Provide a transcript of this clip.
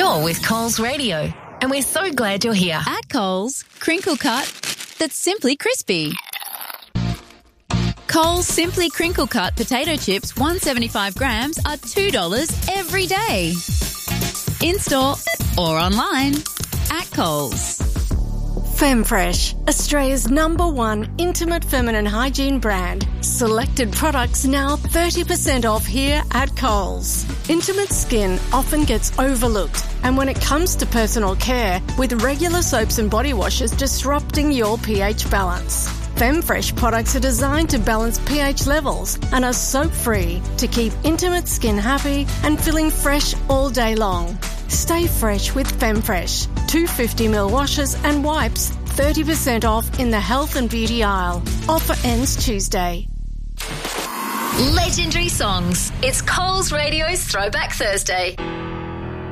You're with Coles Radio, and we're so glad you're here. At Coles, crinkle cut that's simply crispy. Coles Simply Crinkle Cut potato chips, 175 grams, are $2 every day. In-store or online at Coles. FemFresh, Australia's #1 intimate feminine hygiene brand. Selected products now 30% off here at Coles. Intimate skin often gets overlooked, and when it comes to personal care, with regular soaps and body washes disrupting your pH balance. FemFresh products are designed to balance pH levels and are soap-free to keep intimate skin happy and feeling fresh all day long. Stay fresh with FemFresh. 250ml washes and wipes, 30% off in the health and beauty aisle. Offer ends Tuesday. Legendary songs. It's Coles Radio's Throwback Thursday.